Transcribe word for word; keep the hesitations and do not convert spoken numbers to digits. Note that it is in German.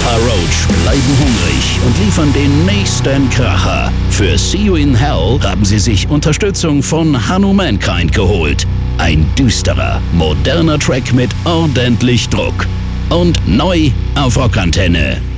Papa Roach bleiben hungrig und liefern den nächsten Kracher. Für See You in Hell haben sie sich Unterstützung von Hanno Mankind geholt. Ein düsterer, moderner Track mit ordentlich Druck. Und neu auf Rockantenne.